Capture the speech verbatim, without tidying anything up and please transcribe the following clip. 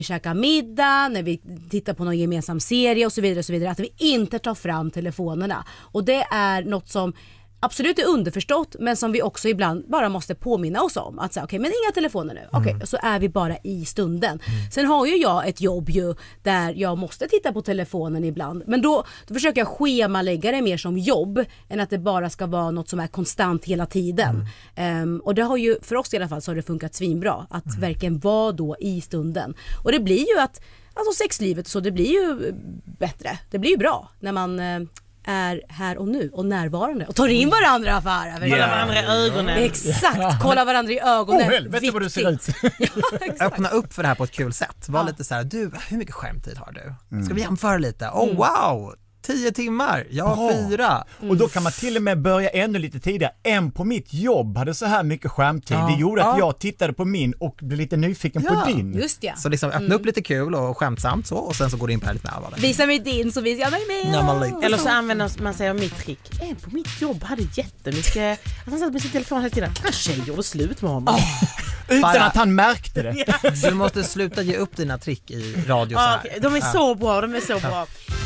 vi käkar middag, när vi tittar på någon gemensam serie och så vidare och så vidare, att vi inte tar fram telefonerna. Och det är något som absolut är underförstått, men som vi också ibland bara måste påminna oss om. Att säga, okej, okay, men inga telefoner nu. Okej, okay, så är vi bara i stunden. Mm. Sen har ju jag ett jobb ju där jag måste titta på telefonen ibland. Men då, då försöker jag schemalägga det mer som jobb än att det bara ska vara något som är konstant hela tiden. Mm. Um, och det har ju, för oss i alla fall, så har det funkat svinbra. Att mm. verkligen vara då i stunden. Och det blir ju att, alltså sexlivet så, det blir ju bättre. Det blir ju bra när man... Uh, är här och nu och närvarande och tar in varandra affärer. Kolla yeah. varandra i ögonen. Exakt, kolla varandra i ögonen. Åh, oh, helvete vad du ser ut. Ja, öppna upp för det här på ett kul sätt. Var ja. lite så här, du, hur mycket skärmtid har du? Mm. Ska vi jämföra lite? Åh, oh, wow! Tio timmar, jag har oh. fyra. Mm. Och då kan man till och med börja ännu lite tidigare. En på mitt jobb hade så här mycket skärmtid. Ja. Det gjorde att ja. jag tittade på min och blev lite nyfiken ja. på din. Just ja. Så liksom öppna mm. upp lite kul och skämtsamt så, och sen så går du in på det lite med allvar. Visa mig din så visar jag mig med. Ja, eller så använder man sig av mitt trick. En på mitt jobb hade jättemycket... Att han satt med sin telefon hela tiden. Han tjej gjorde slut med honom. Oh. Utan Bara. att han märkte det. Du måste sluta ge upp dina trick i radio så här. Okay, de är så bra, de är så bra.